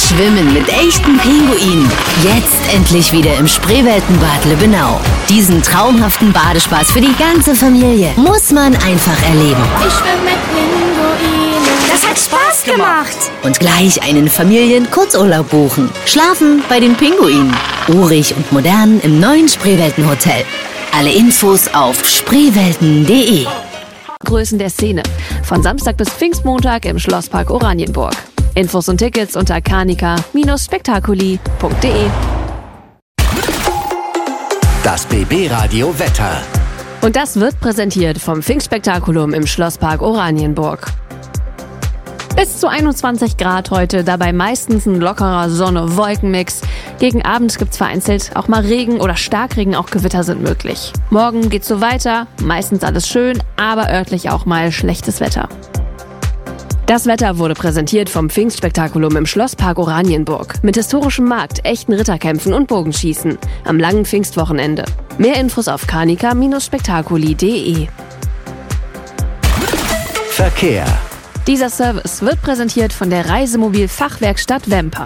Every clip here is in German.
Schwimmen mit echten Pinguinen. Jetzt endlich wieder im Spreeweltenbad Lübbenau. Diesen traumhaften Badespaß für die ganze Familie muss man einfach erleben. Ich schwimme mit Pinguinen. Das hat Spaß gemacht. Und gleich einen Familien-Kurzurlaub buchen. Schlafen bei den Pinguinen. Urig und modern im neuen Spreeweltenhotel. Alle Infos auf spreewelten.de. Größen der Szene. Von Samstag bis Pfingstmontag im Schlosspark Oranienburg. Infos und Tickets unter kanika-spektakuli.de. Das BB-Radio Wetter. Und das wird präsentiert vom Pfingstspektakulum im Schlosspark Oranienburg. Bis zu 21 Grad heute, dabei meistens ein lockerer Sonne-Wolken-Mix. Gegen Abend gibt's vereinzelt auch mal Regen oder Starkregen, auch Gewitter sind möglich. Morgen geht's so weiter, meistens alles schön, aber örtlich auch mal schlechtes Wetter. Das Wetter wurde präsentiert vom Pfingstspektakulum im Schlosspark Oranienburg. Mit historischem Markt, echten Ritterkämpfen und Bogenschießen. Am langen Pfingstwochenende. Mehr Infos auf kanika-spektakuli.de. Verkehr. Dieser Service wird präsentiert von der Reisemobil-Fachwerkstatt Wemper.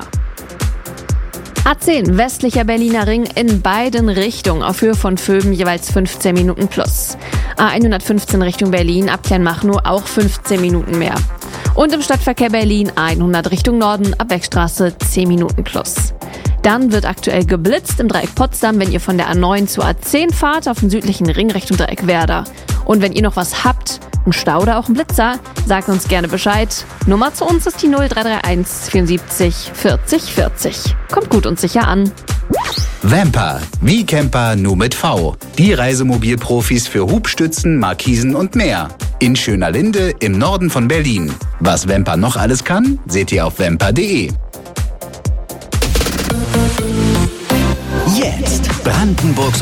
A10 westlicher Berliner Ring in beiden Richtungen auf Höhe von Vöben jeweils 15 Minuten plus. A115 Richtung Berlin ab Kleinmachnow auch 15 Minuten mehr. Und im Stadtverkehr Berlin A100 Richtung Norden ab Beckstraße 10 Minuten plus. Dann wird aktuell geblitzt im Dreieck Potsdam, wenn ihr von der A9 zur A10 fahrt, auf den südlichen Ring Richtung Dreieck Werder. Und wenn ihr noch was habt, einen Stau oder auch einen Blitzer, sagt uns gerne Bescheid. Nummer zu uns ist die 0331 74 40 40. Kommt gut und sicher an. Vamper, wie Camper nur mit V. Die Reisemobilprofis für Hubstützen, Markisen und mehr. In Schönerlinde im Norden von Berlin. Was Vamper noch alles kann, seht ihr auf vamper.de. Jetzt Brandenburgs